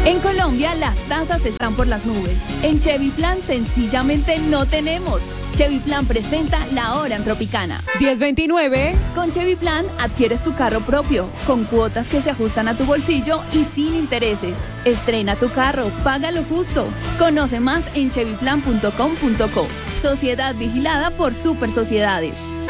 En Colombia las tasas están por las nubes. En Chevy Plan sencillamente no tenemos. Chevy Plan presenta La Hora en Tropicana. 1029. Con Chevy Plan adquieres tu carro propio, con cuotas que se ajustan a tu bolsillo y sin intereses. Estrena tu carro, paga lo justo. Conoce más en chevyplan.com.co. Sociedad vigilada por Super Sociedades.